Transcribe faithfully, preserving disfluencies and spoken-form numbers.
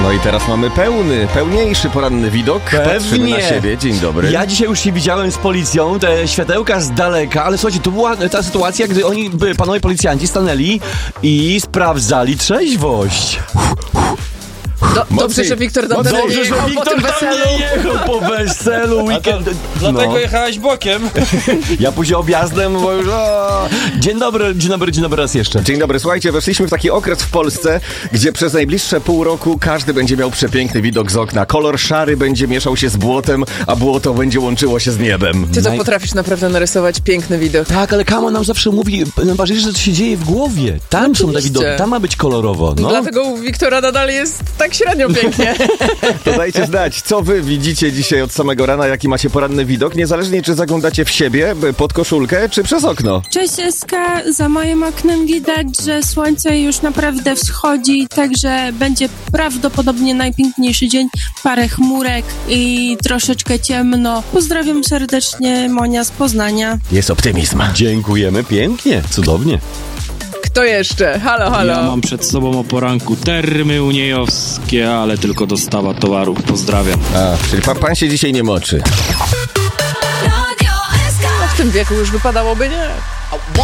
No i teraz mamy pełny, pełniejszy poranny widok. Patrzymy na siebie. Dzień dobry. Ja dzisiaj już się widziałem z policją, te światełka z daleka, ale słuchajcie, to była ta sytuacja, gdy oni, panowie policjanci, stanęli i sprawdzali trzeźwość. Do, dobrze, że Wiktor tam Dobrze, nie jechał że Wiktor po tym tam weselu. nie jechał po weselu, weekend. Dlatego No. jechałeś bokiem. Ja później objazdem, bo już... O. Dzień dobry, dzień dobry, dzień dobry raz jeszcze. Dzień dobry, słuchajcie, weszliśmy w taki okres w Polsce, gdzie przez najbliższe pół roku każdy będzie miał przepiękny widok z okna. Kolor szary będzie mieszał się z błotem, a błoto będzie łączyło się z niebem. Ty to Naj- potrafisz naprawdę narysować piękny widok. Tak, ale Kama nam zawsze mówi, najważniejsze, że to się dzieje w głowie. Tam są te Oczywiście. widoki, tam ma być kolorowo. No. Dlatego u Wiktora nadal jest tak średnio pięknie. To dajcie znać, co wy widzicie dzisiaj od samego rana, jaki macie poranny widok, niezależnie czy zaglądacie w siebie, pod koszulkę, czy przez okno. Cześć Eska, za moim oknem widać, że słońce już naprawdę wschodzi, także będzie prawdopodobnie najpiękniejszy dzień, parę chmurek i troszeczkę ciemno. Pozdrawiam serdecznie, Monia z Poznania. Jest optymizm. Dziękujemy, pięknie, cudownie. Kto jeszcze? Halo, halo. Ja mam przed sobą o poranku termy uniejowskie, ale tylko dostawa towarów. Pozdrawiam. A, czyli pan, pan się dzisiaj nie moczy. W tym wieku już wypadałoby nie.